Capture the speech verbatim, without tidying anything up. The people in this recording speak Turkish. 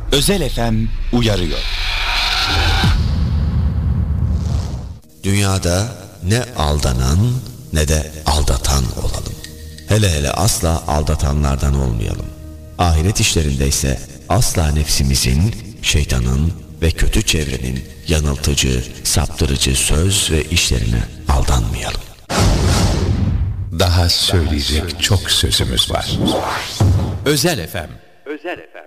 Özel F M uyarıyor. Dünyada ne aldanan ne de aldatan olalım. Hele hele asla aldatanlardan olmayalım. Ahiret işlerinde ise asla nefsimizin, şeytanın ve kötü çevrenin yanıltıcı, saptırıcı söz ve işlerine aldanmayalım. Daha söyleyecek çok sözümüz var. Özel F M. Özel F M.